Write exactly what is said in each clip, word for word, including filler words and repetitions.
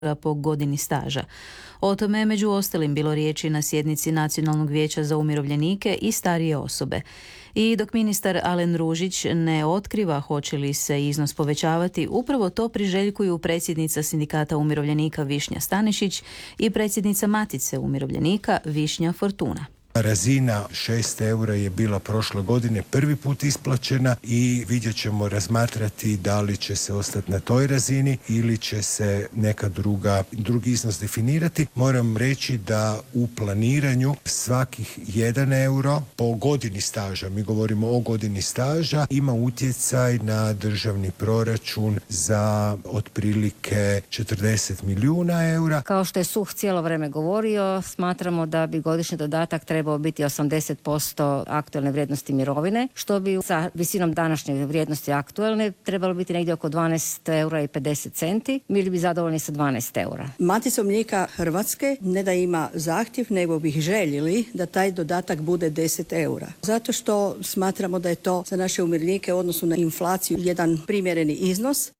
po godini staža. O tome je među ostalim bilo riječi na sjednici Nacionalnog vijeća za umirovljenike i starije osobe. I dok ministar Alen Ružić ne otkriva hoće li se iznos povećavati, upravo to priželjkuju predsjednica Sindikata umirovljenika Višnja Stanišić i predsjednica Matice umirovljenika Višnja Fortuna. Razina šest eura je bila prošle godine prvi put isplaćena i vidjet ćemo razmatrati da li će se ostati na toj razini ili će se neka druga, drugi iznos definirati. Moram reći da u planiranju svakih jedan euro po godini staža, mi govorimo o godini staža, ima utjecaj na državni proračun za otprilike četrdeset milijuna eura. Kao što je Suh cijelo vrijeme govorio, smatramo da bi godišnji dodatak trebao biti osamdeset posto aktualne vrijednosti mirovine, što bi sa visinom današnje vrijednosti aktualne trebalo biti negdje oko dvanaest eura i pedeset centi. Bili bi zadovoljni sa dvanaest eura. Matica umirovljenika Hrvatske ne da ima zahtjev, nego bih željeli da taj dodatak bude deset eura. Zato što smatramo da je to za naše umirovljenike u odnosu na inflaciju jedan primjereni iznos.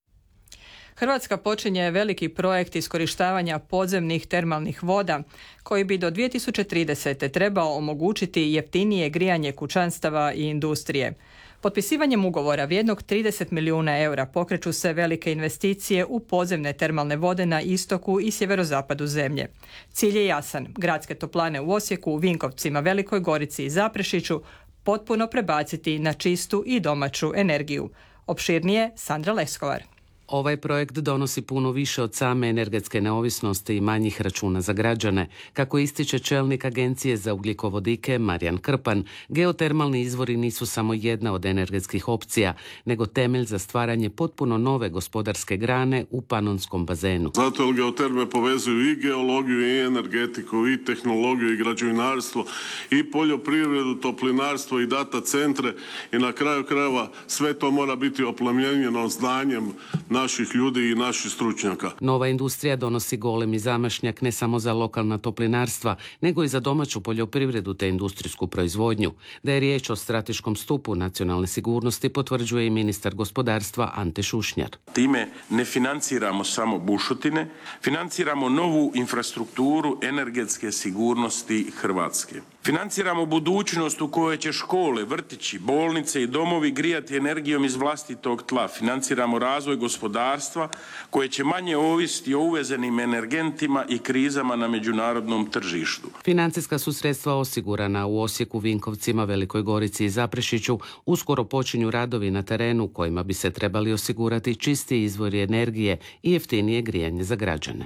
Hrvatska počinje veliki projekt iskorištavanja podzemnih termalnih voda koji bi do dvije tisuće tridesete trebao omogućiti jeftinije grijanje kućanstava i industrije. Potpisivanjem ugovora vrijednog trideset milijuna eura pokreću se velike investicije u podzemne termalne vode na istoku i sjeverozapadu zemlje. Cilj je jasan: gradske toplane u Osijeku, Vinkovcima, Velikoj Gorici i Zaprešiću potpuno prebaciti na čistu i domaću energiju. Opširnije Sandra Leskovar. Ovaj projekt donosi puno više od same energetske neovisnosti i manjih računa za građane. Kako ističe čelnik Agencije za ugljikovodike Marijan Krpan, geotermalni izvori nisu samo jedna od energetskih opcija, nego temelj za stvaranje potpuno nove gospodarske grane u panonskom bazenu. Zato jer geoterme povezuju i geologiju i energetiku i tehnologiju i građevinarstvo i poljoprivredu, toplinarstvo i data centre i na kraju krajeva sve to mora biti oplemenjeno znanjem naših ljudi i naših stručnjaka. Nova industrija donosi golemi zamašnjak ne samo za lokalna toplinarstva, nego i za domaću poljoprivredu te industrijsku proizvodnju. Da je riječ o strateškom stupu nacionalne sigurnosti potvrđuje i ministar gospodarstva Ante Šušnjar. Time ne financiramo samo bušotine, financiramo novu infrastrukturu energetske sigurnosti Hrvatske. Financiramo budućnost u kojoj će škole, vrtići, bolnice i domovi grijati energijom iz vlastitog tla. Financiramo razvoj gospodarstva koje će manje ovisiti o uvezenim energentima i krizama na međunarodnom tržištu. Financijska su sredstva osigurana u Osijeku, Vinkovcima, Velikoj Gorici i Zaprešiću. Uskoro počinju radovi na terenu kojima bi se trebali osigurati čisti izvori energije i jeftinije grijanje za građane.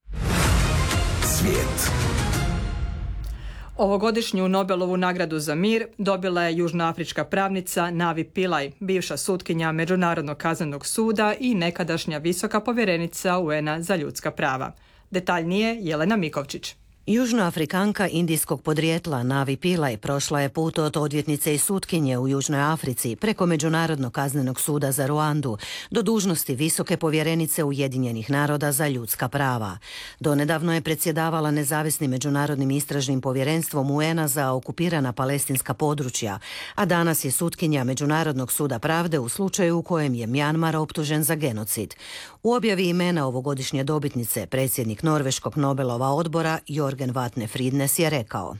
Svijet. Ovogodišnju Nobelovu nagradu za mir dobila je južnoafrička pravnica Navi Pillay, bivša sutkinja Međunarodnog kaznenog suda i nekadašnja visoka povjerenica U N A za ljudska prava. Detaljnije Jelena Mikovčić. Južnoafrikanka indijskog podrijetla Navi Pillay prošla je put od odvjetnice i sutkinje u Južnoj Africi preko Međunarodnog kaznenog suda za Ruandu do dužnosti visoke povjerenice Ujedinjenih naroda za ljudska prava. Donedavno je predsjedavala nezavisnim međunarodnim istražnim povjerenstvom U N A za okupirana palestinska područja, a danas je sutkinja Međunarodnog suda pravde u slučaju u kojem je Mjanmar optužen za genocid. U objavi imena ovogodišnje dobitnice predsjednik Norveškog Nobelova odbora Jorgen Vatne Fridnes je rekao: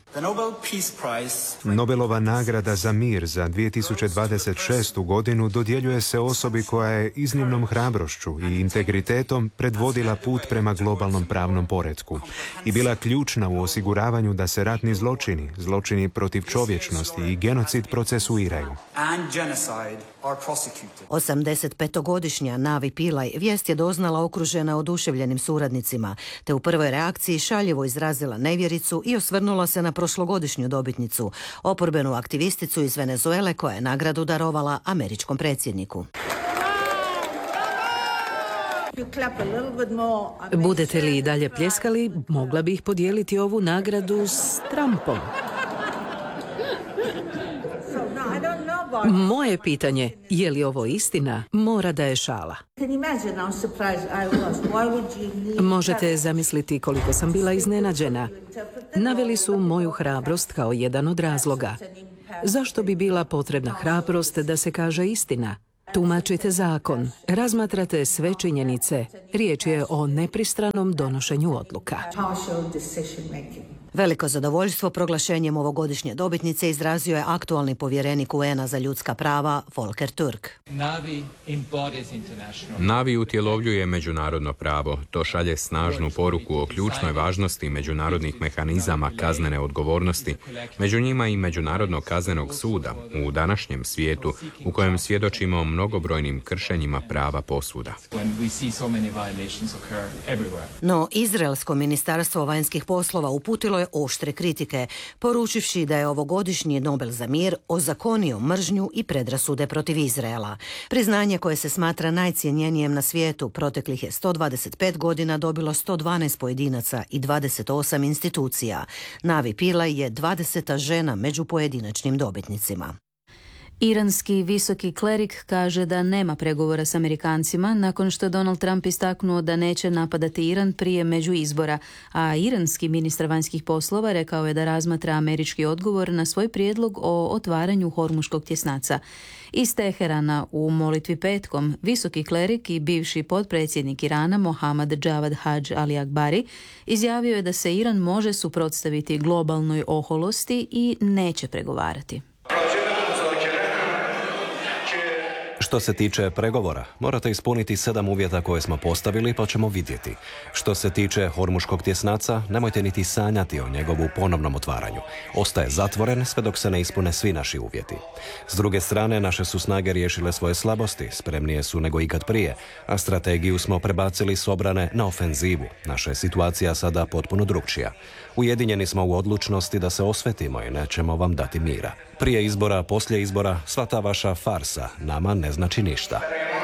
Nobelova nagrada za mir za dvije tisuće dvadeset šestu godinu dodjeljuje se osobi koja je iznimnom hrabrošću i integritetom predvodila put prema globalnom pravnom poretku i bila ključna u osiguravanju da se ratni zločini, zločini protiv čovječnosti i genocid procesuiraju. osamdesetpetogodišnja Navi Pillay vijest je doznala okružena oduševljenim suradnicima, te u prvoj reakciji šaljivo izrazila nevjericu i osvrnula se na prošlogodišnju dobitnicu, oporbenu aktivisticu iz Venezuele koja je nagradu darovala američkom predsjedniku. Budete li i dalje pljeskali, mogla bih podijeliti ovu nagradu s Trumpom. Moje pitanje, je li ovo istina, mora da je šala. Možete zamisliti koliko sam bila iznenađena. Naveli su moju hrabrost kao jedan od razloga. Zašto bi bila potrebna hrabrost da se kaže istina? Tumačite zakon, razmatrate sve činjenice. Riječ je o nepristranom donošenju odluka. Veliko zadovoljstvo proglašenjem ovogodišnje dobitnice izrazio je aktualni povjerenik U N A za ljudska prava Volker Turk. Navi utjelovljuje međunarodno pravo. To šalje snažnu poruku o ključnoj važnosti međunarodnih mehanizama kaznene odgovornosti, među njima i Međunarodnog kaznenog suda u današnjem svijetu u kojem svjedočimo mnogobrojnim kršenjima prava posvuda. No, Izraelsko ministarstvo vanjskih poslova uputilo je oštre kritike, poručivši da je ovogodišnji Nobel za mir ozakonio mržnju i predrasude protiv Izraela. Priznanje koje se smatra najcjenjenijem na svijetu proteklih je sto dvadeset pet godina dobilo sto dvanaest pojedinaca i dvadeset osam institucija. Navi Pillay je dvadeseta žena među pojedinačnim dobitnicima. Iranski visoki klerik kaže da nema pregovora s Amerikancima nakon što Donald Trump istaknuo da neće napadati Iran prije međuizbora, a iranski ministar vanjskih poslova rekao je da razmatra američki odgovor na svoj prijedlog o otvaranju Hormuškog tjesnaca. Iz Teherana u molitvi petkom visoki klerik i bivši potpredsjednik Irana Mohammad Javad Hadž Ali Akbari izjavio je da se Iran može suprotstaviti globalnoj oholosti i neće pregovarati. Što se tiče pregovora, morate ispuniti sedam uvjeta koje smo postavili, pa ćemo vidjeti. Što se tiče Hormuškog tjesnaca, nemojte niti sanjati o njegovu ponovnom otvaranju. Ostaje zatvoren sve dok se ne ispune svi naši uvjeti. S druge strane, naše su snage riješile svoje slabosti, spremnije su nego ikad prije, a strategiju smo prebacili s obrane na ofenzivu. Naša je situacija sada potpuno drukčija. Ujedinjeni smo u odlučnosti da se osvetimo i nećemo vam dati mira. Prije izbora, poslije izbora, sva ta vaša farsa nama ne znači ništa.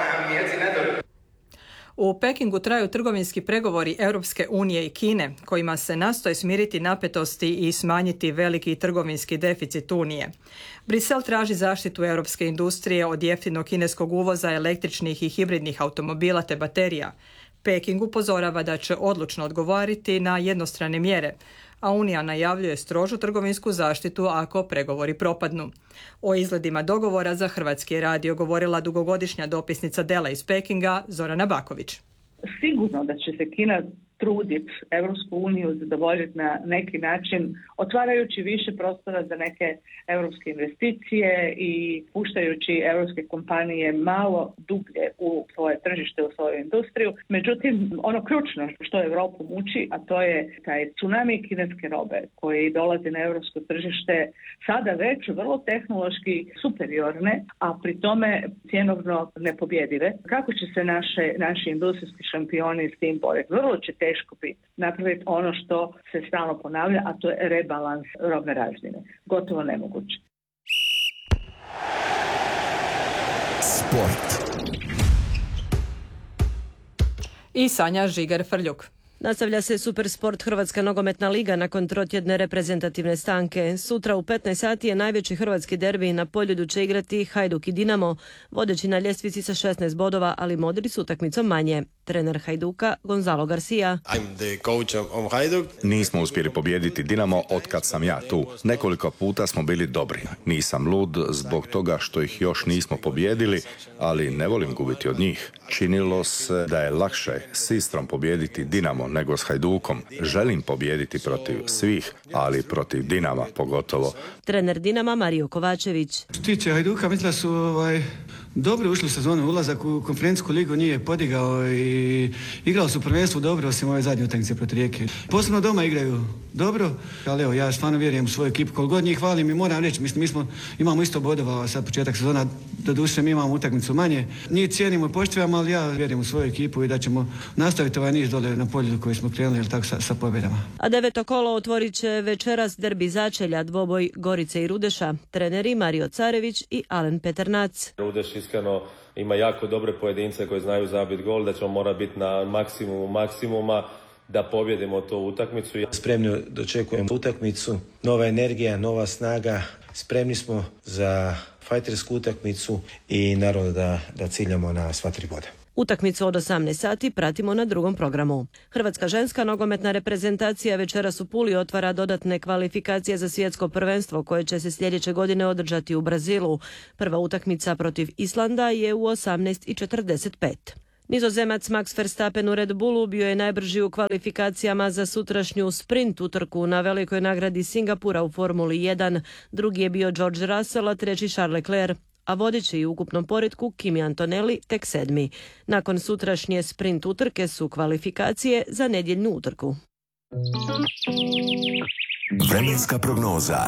U Pekingu traju trgovinski pregovori Europske unije i Kine, kojima se nastoje smiriti napetosti i smanjiti veliki trgovinski deficit Unije. Brisel traži zaštitu europske industrije od jeftinog kineskog uvoza električnih i hibridnih automobila te baterija. Peking upozorava da će odlučno odgovoriti na jednostrane mjere, a Unija najavljuje strožu trgovinsku zaštitu ako pregovori propadnu. O izgledima dogovora za Hrvatski radio govorila dugogodišnja dopisnica Dela iz Pekinga Zorana Baković. Sigurno da će se Kina truditi Europsku uniju zadovoljiti na neki način, otvarajući više prostora za neke europske investicije i puštajući europske kompanije malo dublje u svoje tržište, u svoju industriju. Međutim, ono ključno što Europu muči, a to je taj tsunami kineske robe koji dolazi na europsko tržište, sada već vrlo tehnološki superiorne, a pri tome cjenovno nepobjedive. Kako će se naše, naši industrijski šampioni s tim boriti? Vrlo će teško biti napraviti ono što se stalno ponavlja, a to je rebalans robne razmjene. Gotovo nemoguće. Sport. I Sanja Žiger-Frljuk. Nastavlja se Supersport Hrvatska nogometna liga nakon trotjedne reprezentativne stanke. Sutra u petnaest sati je najveći hrvatski derbi. Na Poljudu će igrati Hajduk i Dinamo, vodeći na ljestvici sa šesnaest bodova, ali modri s utakmicom manje. Trener Hajduka Gonzalo Garcia. Nismo uspjeli pobijediti Dinamo od kad sam ja tu. Nekoliko puta smo bili dobri. Nisam lud zbog toga što ih još nismo pobijedili, ali ne volim gubiti od njih. Činilo se da je lakše s Istrom pobijediti Dinamo nego s Hajdukom. Želim pobijediti protiv svih, ali protiv Dinama pogotovo. Trener Dinama Mario Kovačević. Što tiče Hajduka, mislim da su ovaj, dobro ušli u sezonu. Ulazak u konferencijsku ligu nije podigao i igrao su prvenstvo dobro, osim ove zadnje utakmice protiv Rijeke. Posebno doma igraju dobro, ali evo, ja stvarno vjerujem u svoju ekipu. Koliko god njih hvalim i moram reći, mislim, mi smo, imamo isto bodova sad početak sezona, do duše mi imamo utakmicu manje. Njih cijenimo i poštivamo, ali ja vjerujem u svoju ekipu i da ćemo nastaviti ovaj niz dole na Poljudu koji smo krenuli, jel tako, sa, sa pobjedama. A deveto kolo otvorit će večeras derbi začelja, dvoboj Gorice i Rudeša. Treneri Mario Carević i Alen Peternac. Rudeš iskreno ima jako dobre pojedince koji znaju zabiti gol, da ćemo morati biti na maksimumu maksimuma da pobjedimo tu utakmicu. Spremni dočekujemo utakmicu, nova energija, nova snaga, spremni smo za fajtersku utakmicu i naravno da, da ciljamo na sva tri boda. Utakmicu od osamnaest sati pratimo na drugom programu. Hrvatska ženska nogometna reprezentacija večeras u Puli otvara dodatne kvalifikacije za svjetsko prvenstvo koje će se sljedeće godine održati u Brazilu. Prva utakmica protiv Islanda je u osamnaest i četrdeset pet. Nizozemac Max Verstappen u Red Bullu bio je najbrži u kvalifikacijama za sutrašnju sprint utrku na velikoj nagradi Singapura u Formuli jedan. Drugi je bio George Russell, a treći Charles Leclerc, a vodeći u ukupnom poretku Kimi Antonelli tek sedmi. Nakon sutrašnje sprint utrke su kvalifikacije za nedjeljnu utrku. Vremenska prognoza.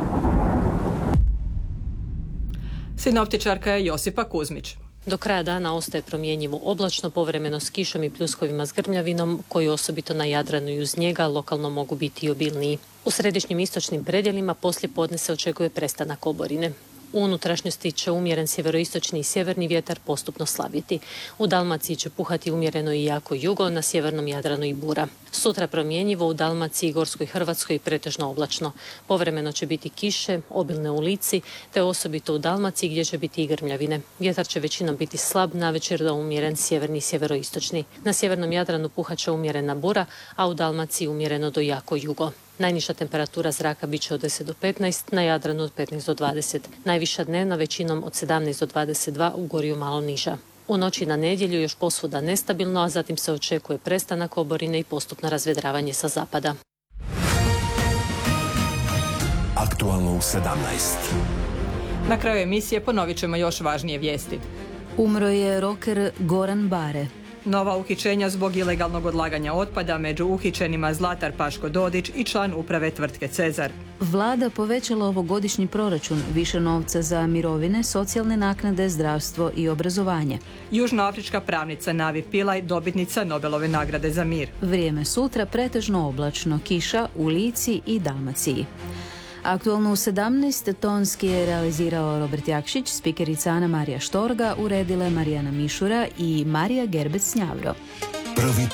Sinoptičarka je Josipa Kuzmić. Do kraja dana ostaje promjenjivo oblačno, povremeno s kišom i pljuskovima s grmljavinom, koji osobito na Jadranu i uz njega lokalno mogu biti i obilniji. U središnjim istočnim predjelima poslije podne se očekuje prestanak oborine. U unutrašnjosti će umjeren sjeveroistočni i sjeverni vjetar postupno slabiti. U Dalmaciji će puhati umjereno i jako jugo, na sjevernom Jadranu i bura. Sutra promjenjivo u Dalmaciji i Gorskoj Hrvatskoj pretežno oblačno. Povremeno će biti kiše, obilne u Lici, te osobito u Dalmaciji gdje će biti i grmljavine. Vjetar će većinom biti slab, navečer do umjeren sjeverni i sjeveroistočni. Na sjevernom Jadranu puhat će umjerena bura, a u Dalmaciji umjereno do jako jugo. Najniža temperatura zraka bit će od deset do petnaest, na Jadranu od petnaest do dvadeset. Najviša dnevna većinom od sedamnaest do dvadeset dva, u Gorju malo niža. U noći na nedjelju još posvuda nestabilno, a zatim se očekuje prestanak oborine i postupno razvedravanje sa zapada. Aktualno u sedamnaest. Na kraju emisije ponovit ćemo još važnije vijesti. Umro je roker Goran Bare. Nova uhićenja zbog ilegalnog odlaganja otpada, među uhićenima Zlatar Paško Dodić i član uprave tvrtke Cezar. Vlada povećala ovogodišnji proračun, više novca za mirovine, socijalne naknade, zdravstvo i obrazovanje. Južnoafrička pravnica Navi Pillay dobitnica Nobelove nagrade za mir. Vrijeme sutra pretežno oblačno, kiša u Lici i Dalmaciji. Aktualno u sedamnaest tonski je realizirao Robert Jakšić, spikerica Ana Marija Štorga, uredile Marijana Mišura i Marija Gerbec-Njavro.